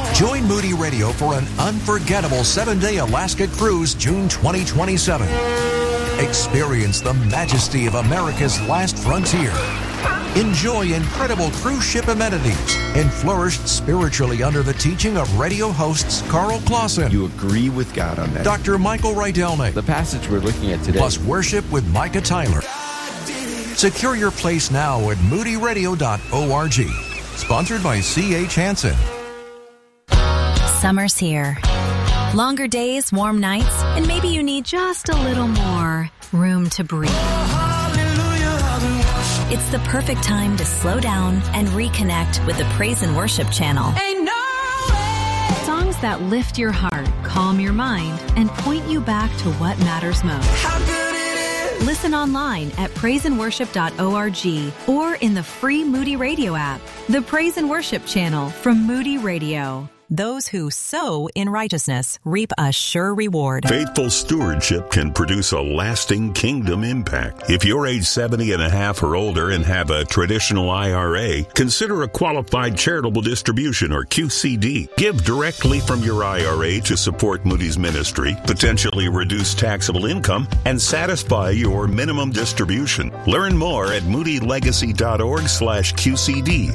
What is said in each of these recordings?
Join Moody Radio for an unforgettable 7-day Alaska cruise June 2027. Experience the majesty of America's last frontier. Enjoy incredible cruise ship amenities and flourish spiritually under the teaching of radio hosts Carl Clausen. You agree with God on that. Dr. Michael Rydelnik. The passage we're looking at today. Plus worship with Micah Tyler. Secure your place now at moodyradio.org. Sponsored by C.H. Hansen. Summer's here. Longer days, warm nights, and maybe you need just a little more room to breathe. It's the perfect time to slow down and reconnect with the Praise and Worship channel. Songs that lift your heart, calm your mind, and point you back to what matters most. Listen online at praiseandworship.org or in the free Moody Radio app. The Praise and Worship channel from Moody Radio. Those who sow in righteousness reap a sure reward. Faithful stewardship can produce a lasting kingdom impact. If you're age 70 and a half or older and have a traditional IRA, consider a qualified charitable distribution or QCD. Give directly from your IRA to support Moody's ministry, potentially reduce taxable income, and satisfy your minimum distribution. Learn more at moodylegacy.org/QCD.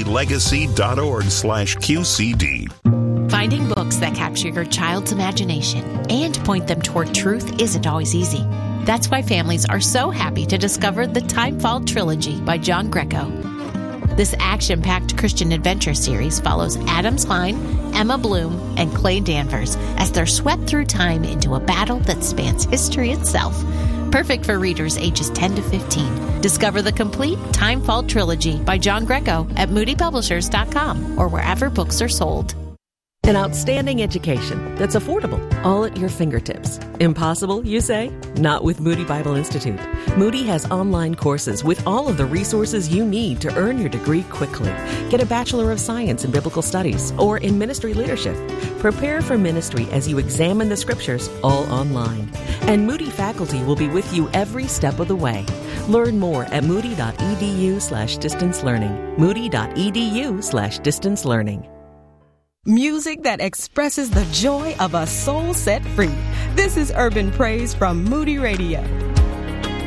moodylegacy.org/QCD. Finding books that capture your child's imagination and point them toward truth isn't always easy. That's why families are so happy to discover the Timefall Trilogy by John Greco. This action-packed Christian adventure series follows Adam Klein, Emma Bloom, and Clay Danvers as they're swept through time into a battle that spans history itself. Perfect for readers ages 10 to 15. Discover the complete Timefall Trilogy by John Greco at moodypublishers.com or wherever books are sold. An outstanding education that's affordable, all at your fingertips. Impossible, you say? Not with Moody Bible Institute. Moody has online courses with all of the resources you need to earn your degree quickly. Get a Bachelor of Science in Biblical Studies or in Ministry Leadership. Prepare for ministry as you examine the Scriptures, all online. And Moody faculty will be with you every step of the way. Learn more at moody.edu/distance learning. moody.edu/distance learning. Music that expresses the joy of a soul set free. This is Urban Praise from Moody Radio.